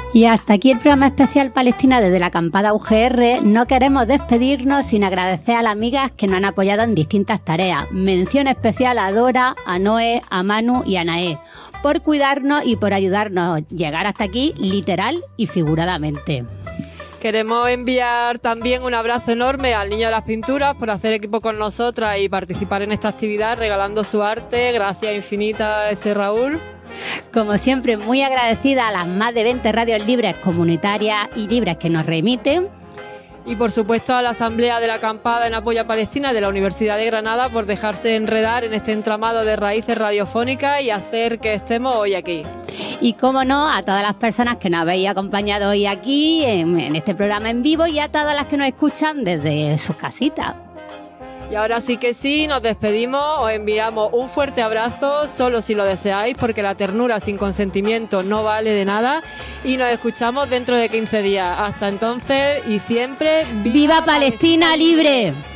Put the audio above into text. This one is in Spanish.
Y hasta aquí el programa especial Palestina desde la acampada UGR. No queremos despedirnos sin agradecer a las amigas que nos han apoyado en distintas tareas. Mención especial a Dora, a Noé, a Manu y a Naé, por cuidarnos y por ayudarnos a llegar hasta aquí literal y figuradamente. Queremos enviar también un abrazo enorme al Niño de las Pinturas por hacer equipo con nosotras y participar en esta actividad regalando su arte. Gracias infinitas a ese Raúl. Como siempre, muy agradecida a las más de 20 radios libres, comunitarias y libres que nos remiten. Y por supuesto a la Asamblea de la Acampada en Apoyo a Palestina de la Universidad de Granada por dejarse enredar en este entramado de raíces radiofónicas y hacer que estemos hoy aquí. Y cómo no, a todas las personas que nos habéis acompañado hoy aquí en este programa en vivo y a todas las que nos escuchan desde sus casitas. Y ahora sí que sí, nos despedimos, os enviamos un fuerte abrazo, solo si lo deseáis, porque la ternura sin consentimiento no vale de nada, y nos escuchamos dentro de 15 días. Hasta entonces y siempre, ¡Viva Palestina libre!